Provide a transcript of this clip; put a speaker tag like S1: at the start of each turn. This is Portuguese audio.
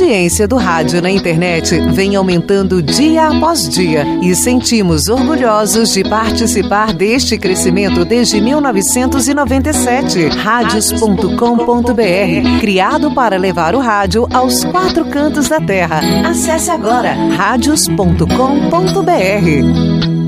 S1: audiência do rádio na internet vem aumentando dia após dia e sentimos orgulhosos de participar deste crescimento desde 1997. Radios.com.br, criado para levar o rádio aos 4 cantos da terra. Acesse agora radios.com.br.